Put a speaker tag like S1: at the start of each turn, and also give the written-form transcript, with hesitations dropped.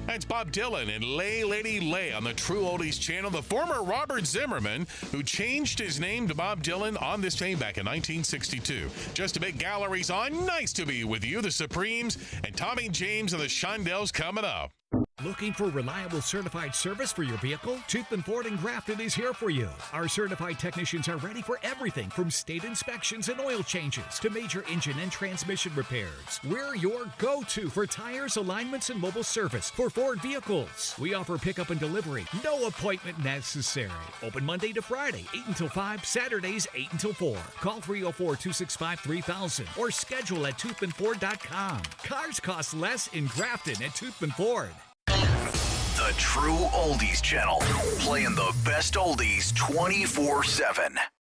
S1: That's Bob Dylan and Lay Lady Lay on the True Oldies channel. The former Robert Zimmerman, who changed his name to Bob Dylan on this day back in 1962. Just a big galleries on. Nice to be with you, the Supremes, and Tommy James and the Shondells coming up.
S2: Looking for reliable certified service for your vehicle? Toothman Ford in Grafton is here for you. Our certified technicians are ready for everything from state inspections and oil changes to major engine and transmission repairs. We're your go-to for tires, alignments, and mobile service for Ford vehicles. We offer pickup and delivery. No appointment necessary. Open Monday to Friday, 8 until 5, Saturdays, 8 until 4. Call 304-265-3000 or schedule at toothmanford.com. Cars cost less in Grafton at Toothman Ford.
S3: The True Oldies channel, playing the best oldies 24/7.